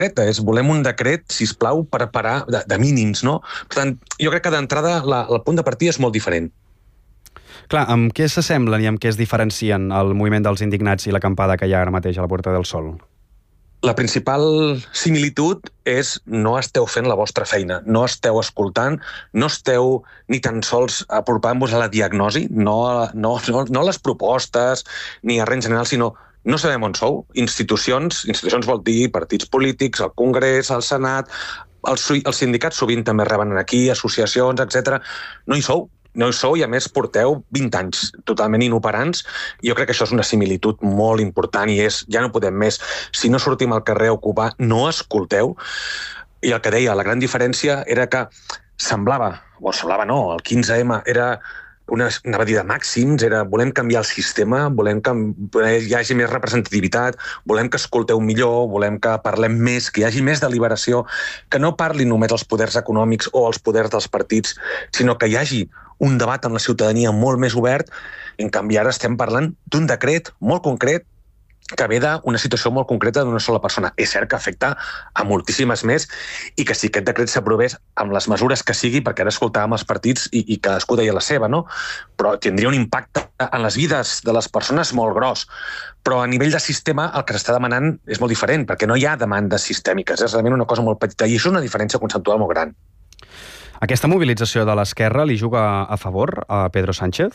és volem un decret, sisplau, per parar de mínims, no? Per tant, jo crec que d'entrada el punt de partida és molt diferent. Clar, amb què s'assemblen i amb què es diferencien el moviment dels indignats i l'acampada que hi ha ara mateix a la Puerta del Sol? La principal similitud és no esteu fent la vostra feina, no esteu escoltant, no esteu ni tan sols apropant-vos a la diagnosi, no a les propostes ni a res en general, sinó no sabem on sou. Institucions vol dir partits polítics, el Congrés, el Senat, els sindicats sovint també reben aquí, associacions, etc. No hi sou i a més porteu 20 anys totalment inoperants. Jo crec que això és una similitud molt important i ja no podem més. Si no sortim al carrer a ocupar, no escolteu. I el que deia, la gran diferència era que semblava no, el 15M era anava a dir de màxims, era volem canviar el sistema, volem que hi hagi més representativitat, volem que escolteu millor, volem que parlem més, que hi hagi més deliberació, que no parlin només els poders econòmics o els poders dels partits, sinó que hi hagi un debat amb la ciutadania molt més obert. En canvi, ara estem parlant d'un decret molt concret que ve d'una situació molt concreta d'una sola persona. És cert que afecta a moltíssimes més i que si aquest decret s'aprovés amb les mesures que sigui, perquè ara escoltàvem els partits i cadascú deia la seva, no? Però tindria un impacte en les vides de les persones molt gros. Però a nivell de sistema el que s'està demanant és molt diferent, perquè no hi ha demandes sistèmiques, és realment una cosa molt petita i això és una diferència conceptual molt gran. Aquesta mobilització de l'esquerra li juga a favor a Pedro Sánchez?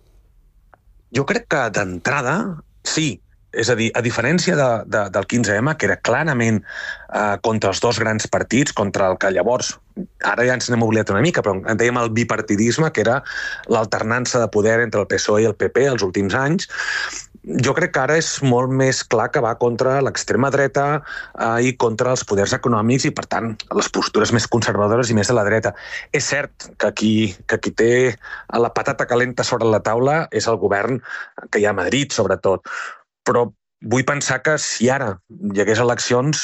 Jo crec que d'entrada sí. És a dir, a diferència del 15M, que era clarament contra els dos grans partits, contra el que llavors, ara ja ens n'hem oblidat una mica, però en dèiem el bipartidisme, que era l'alternança de poder entre el PSOE i el PP els últims anys, jo crec que ara és molt més clar que va contra l'extrema dreta i contra els poders econòmics i, per tant, les postures més conservadores i més de la dreta. És cert que qui té la patata calenta sobre la taula és el govern que hi ha a Madrid, sobretot. Però vull pensar que si ara hi hagués eleccions,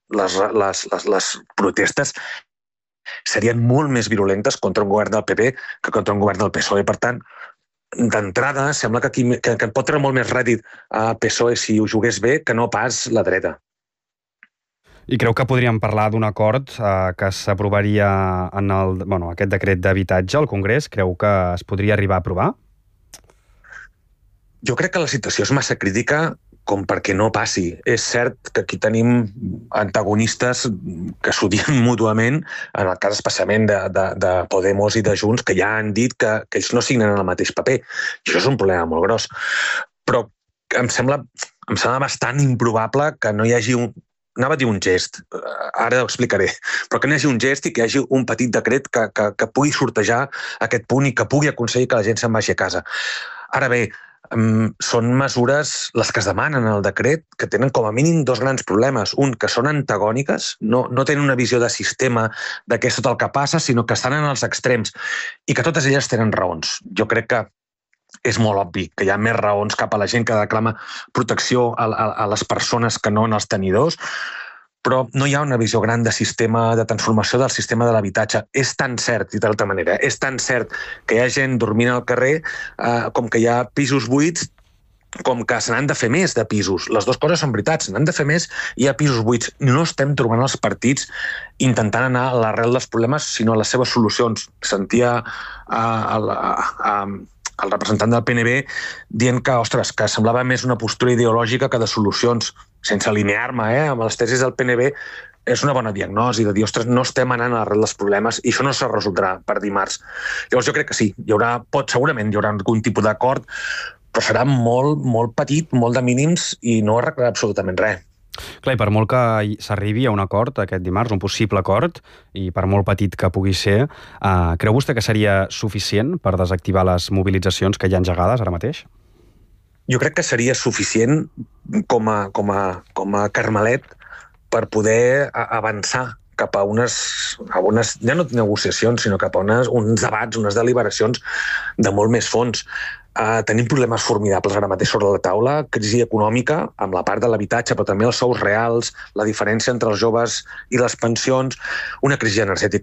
les protestes serien molt més virulentes contra un govern del PP que contra un govern del PSOE. Per tant, d'entrada, sembla que pot treure molt més rèdit a PSOE si ho jugués bé que no pas la dreta. I creu que podríem parlar d'un acord que s'aprovaria en aquest decret d'habitatge al Congrés? Creu que es podria arribar a aprovar? Jo crec que la situació és massa crítica com perquè no passi. És cert que aquí tenim antagonistes que s'odien mútuament, en el cas especialment de Podemos i de Junts, que ja han dit que ells no signen en el mateix paper. I això és un problema molt gros. Però em sembla bastant improbable que no hi hagi anava a dir un gest, ara ho explicaré, però que no hi hagi un gest i que hi hagi un petit decret que pugui sortejar aquest punt i que pugui aconseguir que la gent se'n vagi a casa. Ara bé, són mesures, les que es demanen en el decret, que tenen com a mínim dos grans problemes. Un, que són antagòniques, no tenen una visió de sistema de què és tot el que passa, sinó que estan en els extrems i que totes elles tenen raons. Jo crec que és molt obvi que hi ha més raons cap a la gent que reclama protecció a les persones que no en els tenidors, però no hi ha una visió gran de sistema, de transformació del sistema de l'habitatge. És tan cert, dit d'altra manera, és tan cert que hi ha gent dormint al carrer com que hi ha pisos buits, com que se n'han de fer més de pisos. Les dues coses són veritats, se n'han de fer més i hi ha pisos buits. No estem trobant els partits intentant anar a l'arrel dels problemes, sinó a les seves solucions. Sentia el representant del PNB dient que, ostres, que semblava més una postura ideològica que de solucions, sense alinear-me amb les tesis del PNB. És una bona diagnosi de dir, ostres, no estem anant a l'arrel dels problemes i això no se resoldrà per dimarts. Llavors jo crec que sí, segurament hi haurà algun tipus d'acord, però serà molt, molt petit, molt de mínims i no arreglarà absolutament res. Clar, i per molt que s'arribi a un acord aquest dimarts, un possible acord, i per molt petit que pugui ser, creu vostè que seria suficient per desactivar les mobilitzacions que hi ha engegades ara mateix? Jo crec que seria suficient com a carmelet per poder avançar cap a unes ja no negociacions, sinó cap a uns debats, unes deliberacions de molt més fons. Tenim problemes formidables ara mateix sobre la taula, crisi econòmica amb la part de l'habitatge, però també els sous reals, la diferència entre els joves i les pensions, una crisi energètica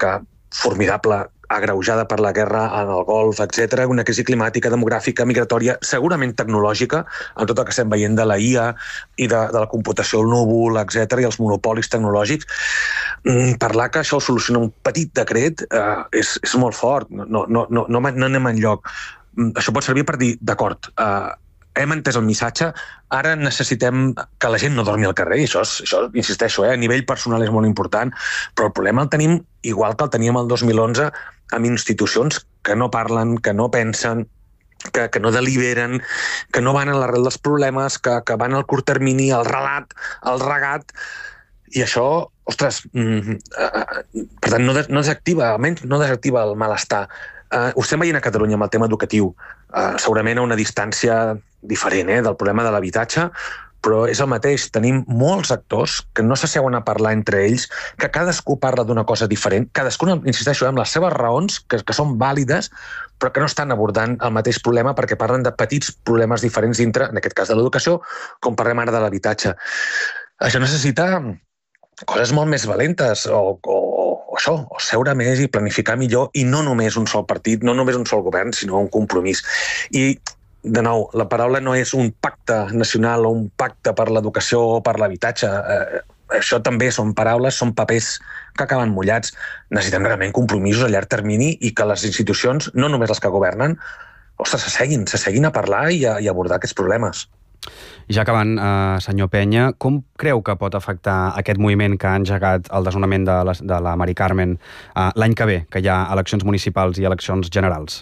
formidable, agreujada per la guerra en el Golf, etc., una crisi climàtica, demogràfica, migratòria, segurament tecnològica, amb tot el que estem veient de la IA i de la computació al núvol, etc., i els monopolis tecnològics. Parlar que això ho soluciona un petit decret és molt fort, no anem enlloc. Això pot servir per dir, d'acord, hem entès el missatge, ara necessitem que la gent no dormi al carrer, i això insisteixo, a nivell personal és molt important, però el problema el tenim igual que el teníem el 2011 amb institucions que no parlen, que no pensen, que no deliberen, que no van a l'arrel dels problemes, que van al curt termini, al relat, al regat, i això, ostres, per tant, no desactiva, almenys no desactiva el malestar. Ho estem veient a Catalunya amb el tema educatiu, segurament a una distància diferent del problema de l'habitatge, però és el mateix. Tenim molts actors que no s'asseuen a parlar entre ells, que cadascú parla d'una cosa diferent, cadascú, insisteixo, amb les seves raons, que són vàlides, però que no estan abordant el mateix problema perquè parlen de petits problemes diferents dintre, en aquest cas de l'educació, com parlem ara de l'habitatge. Això necessita coses molt més valentes, o seure més i planificar millor, i no només un sol partit, no només un sol govern, sinó un compromís. I, de nou, la paraula no és un pacte nacional o un pacte per l'educació o per l'habitatge. Això també són paraules, són papers que acaben mullats. Necessitem realment compromisos a llarg termini i que les institucions, no només les que governen, s'asseguin a parlar i a abordar aquests problemes. I ja acabant, senyor Peña, com creu que pot afectar aquest moviment que ha engegat el desnonament de la Mari Carmen l'any que ve, que hi ha eleccions municipals i eleccions generals?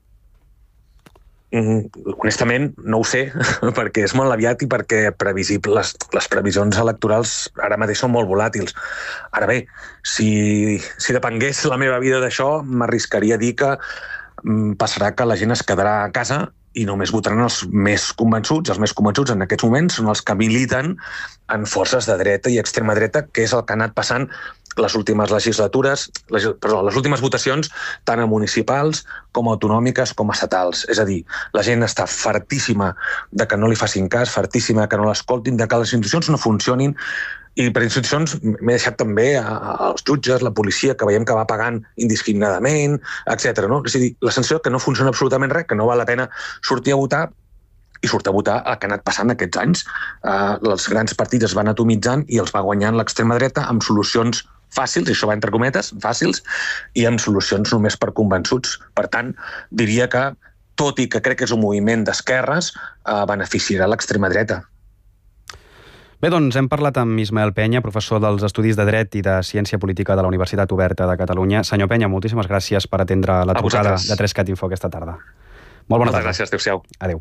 Honestament, no ho sé, perquè és molt aviat i perquè les previsions electorals ara mateix són molt volàtils. Ara bé, si depengués la meva vida d'això, m'arriscaria a dir que passarà que la gent es quedarà a casa i només votaran els més convençuts. Els més convençuts en aquests moments són els que militen en forces de dreta i extrema dreta, que és el que ha anat passant les últimes les últimes votacions, tant a municipals com a autonòmiques com a estatals. És a dir, la gent està fartíssima de que no li facin cas, fartíssima que no l'escoltin, de que les institucions no funcionin. I per institucions m'he deixat també als jutges, la policia, que veiem que va pagant indiscriminadament, etc. És a dir, la sensació que no funciona absolutament res, que no val la pena sortir a votar, i sortir a votar el que ha anat passant aquests anys. Els grans partits es van atomitzant i els va guanyant l'extrema dreta amb solucions fàcils, i això va entre cometes, fàcils, i amb solucions només per convençuts. Per tant, diria que, tot i que crec que és un moviment d'esquerres, beneficiarà l'extrema dreta. Bé, doncs hem parlat amb Ismael Peña, professor dels Estudis de Dret i de Ciència Política de la Universitat Oberta de Catalunya. Senyor Peña, moltíssimes gràcies per atendre la trucada de 3CAT Info aquesta tarda. Molt bona tarda. Moltes gràcies, adéu-siau. Adéu.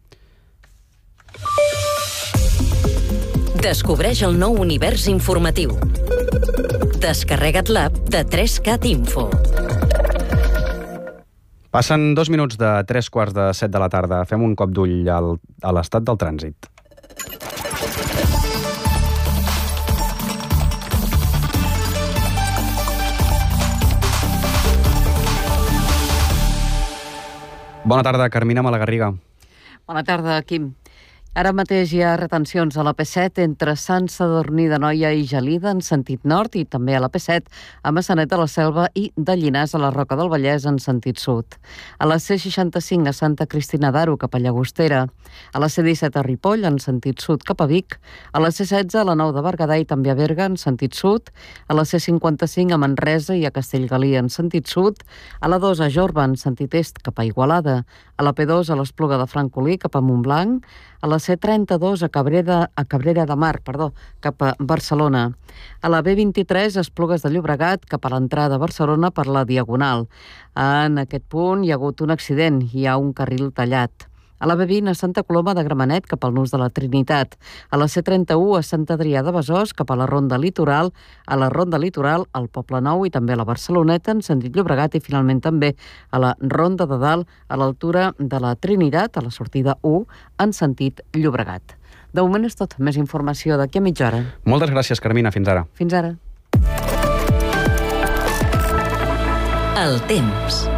Descobreix el nou univers informatiu. Descarrega't l'app de 3CAT Info. Passen 2 minuts de 3:15 de la tarda. Fem un cop d'ull a l'estat del trànsit. Bona tarda, Carmina Malagarriga. Bona tarda, Quim. Ara mateix hi ha retencions a la P7 entre Sant Sadurní d'Anoia i Gelida en sentit nord i també a la P7 a Maçanet de la Selva i de Llinars a la Roca del Vallès en sentit sud. A la C65 a Santa Cristina d'Aro cap a Llagostera, a la C17 a Ripoll en sentit sud cap a Vic, a la C16 a la Nou de Berguedà i també a Berga en sentit sud, a la C55 a Manresa i a Castellgalí en sentit sud, a la 2 a Jorba en sentit est cap a Igualada, a la P2 a l'Espluga de Francolí cap a Montblanc, a la C32 a Cabrera de Mar, cap a Barcelona. A la B23 a Esplugues de Llobregat cap a l'entrada a Barcelona per la Diagonal. En aquest punt hi ha hagut un accident, hi ha un carril tallat. A la B20 a Santa Coloma de Gramenet cap al Nus de la Trinitat. A la C31 a Sant Adrià de Besòs cap a la Ronda Litoral. A la Ronda Litoral al Poble Nou i també a la Barceloneta en sentit Llobregat i finalment també a la Ronda de Dalt a l'altura de la Trinitat a la sortida 1 en sentit Llobregat. De moment és tot. Més informació d'aquí a mitja hora. Moltes gràcies, Carmina. Fins ara. Fins ara. El temps.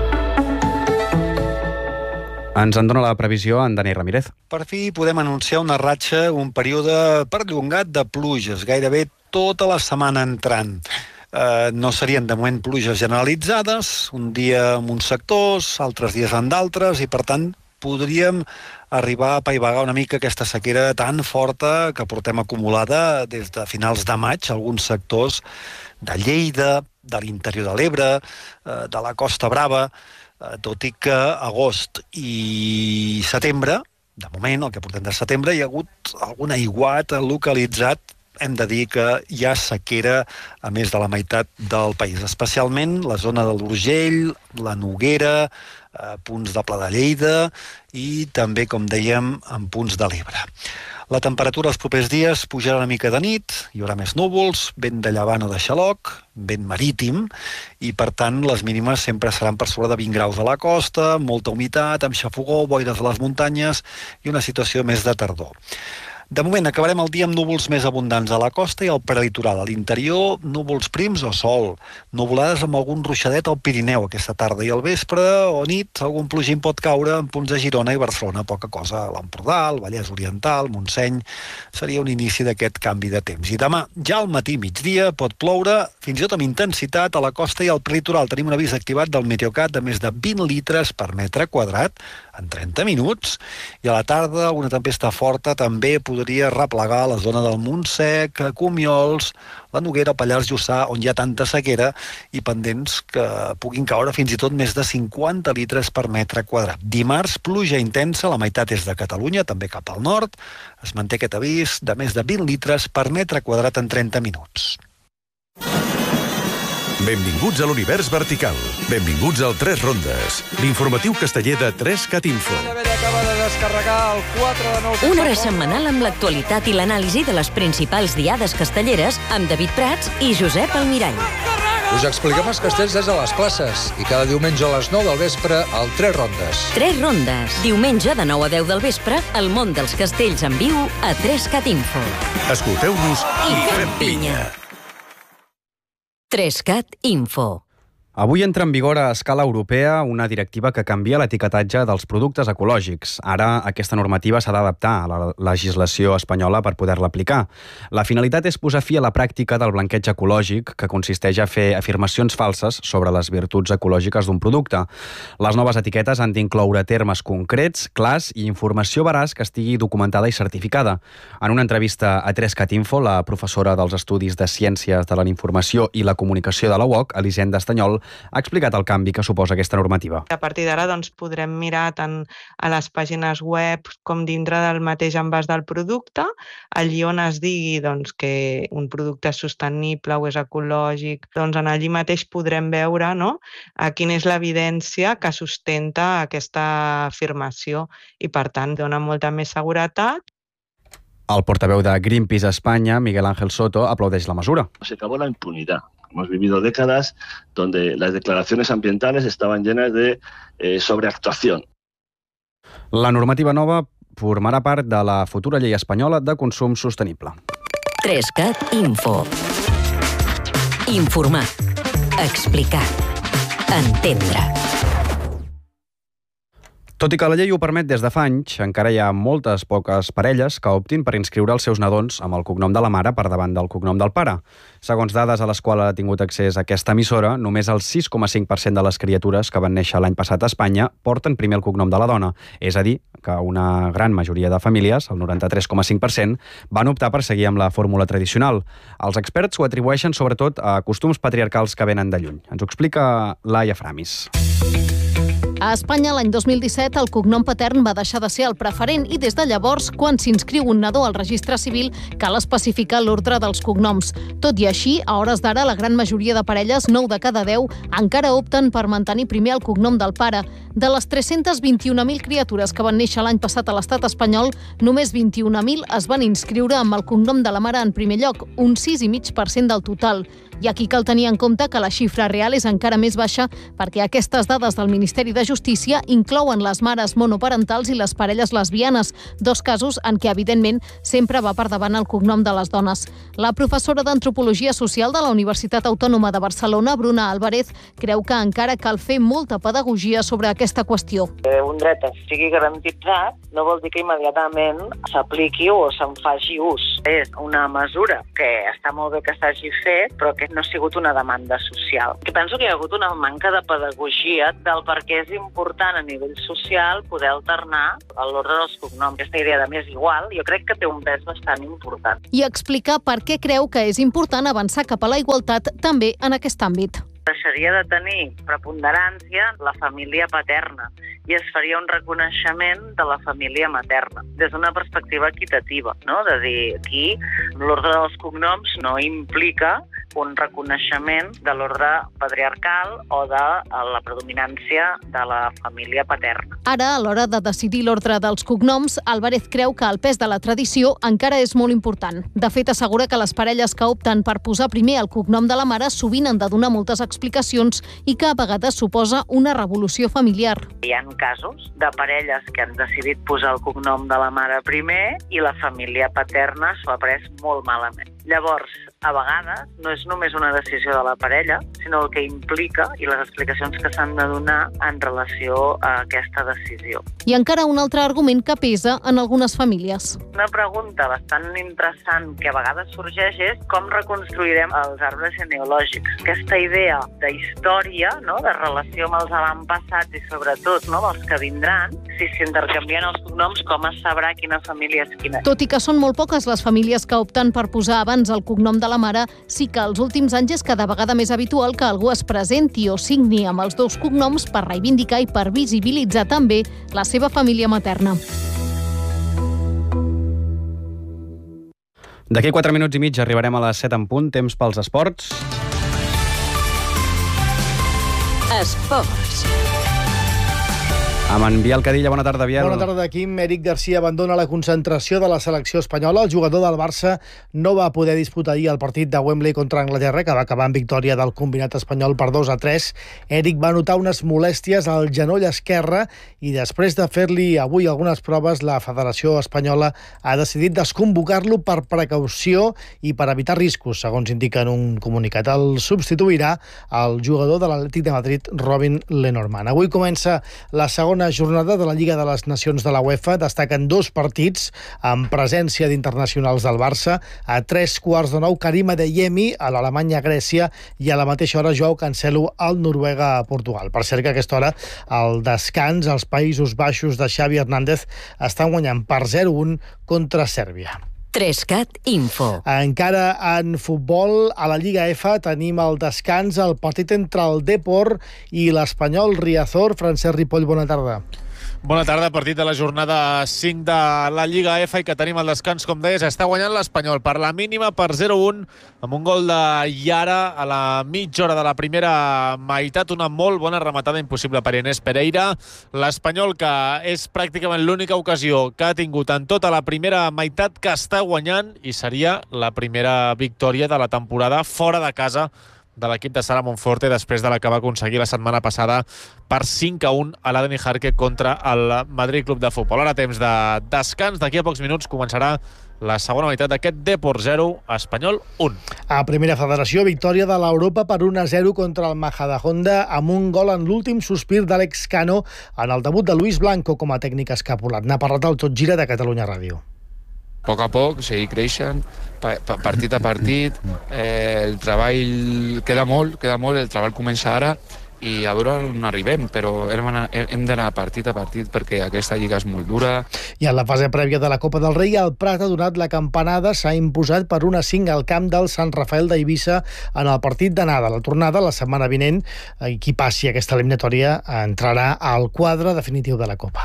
Ens en dona la previsió en Dani Ramírez. Per fi podem anunciar una ratxa, un període perllongat de pluges, gairebé tota la setmana entrant. No serien de moment pluges generalitzades, un dia en uns sectors, altres dies en d'altres, i per tant podríem arribar a apaivagar una mica aquesta sequera tan forta que portem acumulada des de finals de maig a alguns sectors de Lleida, de l'interior de l'Ebre, de la Costa Brava, tot i que agost i setembre, de moment, el que portem de setembre, hi ha hagut algun aiguat localitzat. Hem de dir que hi ha sequera a més de la meitat del país, especialment la zona de l'Urgell, la Noguera, punts de Pla de Lleida i també, com dèiem, en punts de l'Ebre. La temperatura els propers dies pujarà una mica de nit, hi haurà més núvols, vent de llevant o de xaloc, vent marítim, i per tant les mínimes sempre seran per sobre de 20 graus a la costa, molta humitat, amb xafogó, boires a les muntanyes i una situació més de tardor. De moment acabarem el dia amb núvols més abundants a la costa i al prelitoral. A l'interior, núvols prims o sol. Nuvolades amb algun ruixadet al Pirineu aquesta tarda i al vespre o nit algun plogim pot caure en punts de Girona i Barcelona. Poca cosa a l'Empordà, al Vallès Oriental, Montseny. Seria un inici d'aquest canvi de temps. I demà, ja al matí migdia, pot ploure fins i tot amb intensitat a la costa i al prelitoral. Tenim un avís activat del Meteocat de més de 20 litres per metre quadrat en 30 minuts. I a la tarda, una tempesta forta també podria replegar la zona del Montsec, Comiols, la Noguera, Pallars Jussà, on hi ha tanta sequera i pendents que puguin caure fins i tot més de 50 litres per metre quadrat. Dimarts, pluja intensa, la meitat és de Catalunya, també cap al nord. Es manté aquest avís de més de 20 litres per metre quadrat en 30 minuts. Benvinguts a l'univers vertical. Benvinguts al 3 Rondes, l'informatiu casteller de 3CAT Info. Acaba de descarregar el 4 de 9... Una hora setmanal amb l'actualitat i l'anàlisi de les principals diades castelleres amb David Prats i Josep Almirall. Us expliquem els castells des de les classes i cada diumenge a les 9 del vespre al 3 Rondes. 3 Rondes. Diumenge de 9 a 10 del vespre, el món dels castells en viu a 3CAT Info. Escolteu-nos i fem pinya. 3CAT Info. Avui entra en vigor a escala europea una directiva que canvia l'etiquetatge dels productes ecològics. Ara aquesta normativa s'ha d'adaptar a la legislació espanyola per poder-la aplicar. La finalitat és posar fi a la pràctica del blanqueig ecològic, que consisteix a fer afirmacions falses sobre les virtuts ecològiques d'un producte. Les noves etiquetes han d'incloure termes concrets, clars i informació veraç que estigui documentada i certificada. En una entrevista a 3CAT Info, la professora dels Estudis de Ciències de la Informació i la Comunicació de la UOC, Elisenda Estanyol, ha explicat el canvi que suposa aquesta normativa. A partir d'ara podrem mirar tant a les pàgines web com dintre del mateix envàs del producte, allí on es digui que un producte és sostenible o és ecològic, allí mateix podrem veure quina és l'evidència que sustenta aquesta afirmació i, per tant, dona molta més seguretat. El portaveu de Greenpeace a Espanya, Miguel Ángel Soto, aplaudeix la mesura. Se acabó la impunidad. Hemos vivido décadas donde las declaraciones ambientales estaban llenas de sobreactuación. La normativa nova formarà part de la futura llei espanyola de consum sostenible. 3CAT Info. Informar. Explicar. Entendre. Tot i que la llei ho permet des de fa anys, encara hi ha moltes poques parelles que optin per inscriure els seus nadons amb el cognom de la mare per davant del cognom del pare. Segons dades a les quals ha tingut accés aquesta emissora, només el 6,5% de les criatures que van néixer l'any passat a Espanya porten primer el cognom de la dona. És a dir, que una gran majoria de famílies, el 93,5%, van optar per seguir amb la fórmula tradicional. Els experts ho atribueixen sobretot a costums patriarcals que venen de lluny. Ens ho explica Laia Framis. A Espanya, l'any 2017, el cognom patern va deixar de ser el preferent i des de llavors, quan s'inscriu un nadó al registre civil, cal especificar l'ordre dels cognoms. Tot i així, a hores d'ara, la gran majoria de parelles, 9 de cada 10, encara opten per mantenir primer el cognom del pare. De les 321.000 criatures que van néixer l'any passat a l'estat espanyol, només 21.000 es van inscriure amb el cognom de la mare en primer lloc, un 6,5% del total. I aquí cal tenir en compte que la xifra real és encara més baixa perquè aquestes dades del Ministeri de Justícia inclouen les mares monoparentals i les parelles lesbianes, dos casos en què, evidentment, sempre va per davant el cognom de les dones. La professora d'Antropologia Social de la Universitat Autònoma de Barcelona, Bruna Álvarez, creu que encara cal fer molta pedagogia sobre aquesta qüestió. Un dret sigui garantitzat no vol dir que immediatament s'apliqui o se'n faci ús. És una mesura que està molt bé que s'hagi fet, però que no ha sigut una demanda social. Que penso que hi ha hagut una manca de pedagogia del per què és important a nivell social poder alternar l'ordre dels cognoms. Aquesta idea de més igual, jo crec que té un pes bastant important. I explicar per què creu que és important avançar cap a la igualtat també en aquest àmbit. Deixaria de tenir preponderància la família paterna i es faria un reconeixement de la família materna des d'una perspectiva equitativa, no? De dir, aquí l'ordre dels cognoms no implica un reconeixement de l'ordre patriarcal o de la predominància de la família paterna. Ara, a l'hora de decidir l'ordre dels cognoms, Álvarez creu que el pes de la tradició encara és molt important. De fet, assegura que les parelles que opten per posar primer el cognom de la mare sovint han de donar moltes explicacions i que a vegades suposa una revolució familiar. Hi ha casos de parelles que han decidit posar el cognom de la mare primer i la família paterna s'ho ha pres molt malament. Llavors, a vegades, no és només una decisió de la parella, sinó el que implica i les explicacions que s'han de donar en relació a aquesta decisió. I encara un altre argument que pesa en algunes famílies. Una pregunta bastant interessant que a vegades sorgeix és com reconstruirem els arbres genealògics. Aquesta idea d'història, no?, de relació amb els avantpassats i sobretot, no?, dels que vindran, si s'intercanvien els cognoms, com es sabrà quina família és quina. Tot i que són molt poques les famílies que opten per posar abans el cognom de la mare, sí que als últims anys és cada vegada més habitual que algú es presenti o signi amb els dos cognoms per reivindicar i per visibilitzar també la seva família materna. D'aquí 4 minuts i mig arribarem a les 7 en punt, temps pels esports. Esports. Amb en Biel Cadilla. Bona tarda, Biel. Bona tarda, Quim. Éric Garcia abandona la concentració de la selecció espanyola. El jugador del Barça no va poder disputar ahir el partit de Wembley contra Anglaterra, que va acabar en victòria del combinat espanyol per 2-3. Éric va notar unes molèsties al genoll esquerre i després de fer-li avui algunes proves, la Federació Espanyola ha decidit desconvocar-lo per precaució i per evitar riscos, segons indica en un comunicat. El substituirà el jugador de l'Atlètic de Madrid, Robin Lenormand. Avui comença la segona jornada de la Lliga de les Nacions de la UEFA. Destaquen 2 partits amb presència d'internacionals del Barça. A 3:15 Karim Adeyemi a l'Alemanya-Grècia i a la mateixa hora Joao Cancelo al Noruega-Portugal. Per cert que a aquesta hora al descans els Països Baixos de Xavi Hernández estan guanyant per 0-1 contra Sèrbia. 3CAT Info. Encara en futbol, a la Lliga F tenim el descans, el partit entre el Depor i l'Espanyol Riazor. Francesc Ripoll, bona tarda. Bona tarda, partit de la jornada 5 de la Lliga F i que tenim el descans, com deies, està guanyant l'Espanyol per la mínima, per 0-1, amb un gol de Yara a la mitja hora de la primera meitat, una molt bona rematada impossible per Enes Pereira. L'Espanyol, que és pràcticament l'única ocasió que ha tingut en tota la primera meitat, que està guanyant, i seria la primera victòria de la temporada fora de casa de l'equip de Sala Monforte després de la que va aconseguir la setmana passada per 5-1 a l'Adeni Jarque contra el Madrid Club de Futbol. Ara temps de descans, d'aquí a pocs minuts començarà la segona meitat d'aquest Depor 0, Espanyol 1. A Primera Federació, victòria de l'Europa per 1-0 contra el Majadahonda amb un gol en l'últim sospir d'Àlex Cano en el debut de Luis Blanco com a tècnic escapulat. N'ha parlat el Tot Gira de Catalunya Ràdio. A poc a poc, seguir creixent, partit a partit, el treball queda molt, el treball comença ara i a veure on arribem, però hem d'anar partit a partit perquè aquesta lliga és molt dura. I en la fase prèvia de la Copa del Rei, el Prat ha donat la campanada, s'ha imposat per 1-5 al camp del Sant Rafael d'Eivissa en el partit d'anada. La tornada, la setmana vinent, qui passi aquesta eliminatòria entrarà al quadre definitiu de la Copa.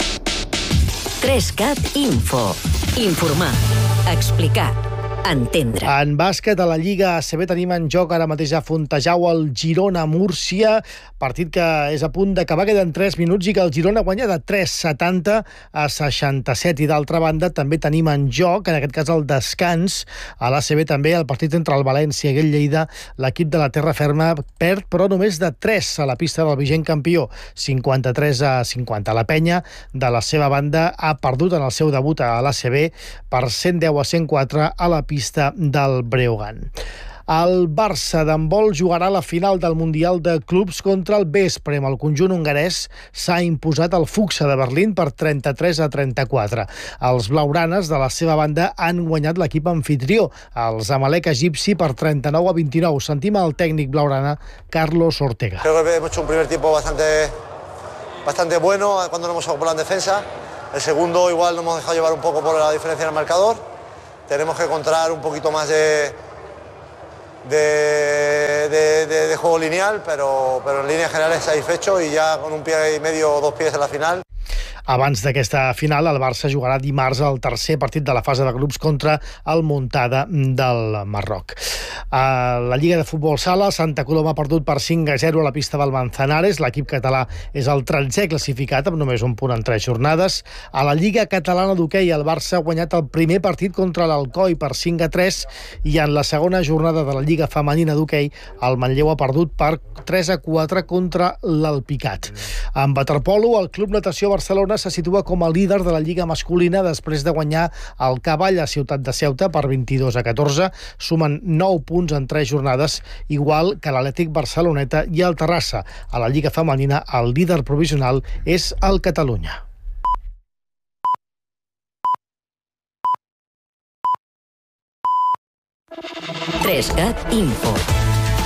3CAT Info. Informar, explicar, entendre. En bàsquet, a la Lliga ACB tenim en joc ara mateix a Fontejau el Girona-Múrcia, partit que és a punt d'acabar, queden 3 minuts i que el Girona guanya de 3-70 a 67. I d'altra banda també tenim en joc, en aquest cas el descans, a l'ACB també el partit entre el València i el Lleida. L'equip de la terra ferma perd, però només de 3 a la pista del vigent campió, 53-50. La Penya, de la seva banda, ha perdut en el seu debut a l'ACB per 110-104 a la pista del Breogán. El Barça d'handbol jugarà la final del Mundial de Clubs contra el Vesprem. El conjunt hongarès s'ha imposat al Fuxa de Berlín per 33-34. Els blaugranes, de la seva banda, han guanyat l'equip anfitrió, el Zamalek egipci, per 39-29. Sentim el tècnic blaugrana, Carlos Ortega. Creo que hemos hecho un primer tiempo bastante bueno cuando nos hemos ocupado en defensa. El segundo igual nos hemos dejado llevar un poco por la diferencia en el marcador. Tenemos que encontrar un poquito más de juego lineal, pero en líneas generales satisfecho y ya con un pie y medio o dos pies en la final. Abans d'aquesta final, el Barça jugarà dimarts el tercer partit de la fase de grups contra el Muntada del Marroc. A la Lliga de Futbol Sala, Santa Coloma ha perdut per 5-0 a la pista del Manzanares. L'equip català és el 13è classificat, amb només un punt en 3 jornades. A la Lliga Catalana d'Hoquei, el Barça ha guanyat el primer partit contra l'Alcoi per 5-3 i en la segona jornada de la Lliga Femenina d'Hoquei, el Manlleu ha perdut per 3-4 contra l'Alpicat. En waterpolo, el Club Natació Barcelona se situa com a líder de la Lliga masculina després de guanyar el Cavall a Ciutat de Ceuta per 22-14. Sumen 9 punts en 3 jornades, igual que l'Atlètic Barceloneta i el Terrassa. A la Lliga femenina, el líder provisional és el Catalunya. Info.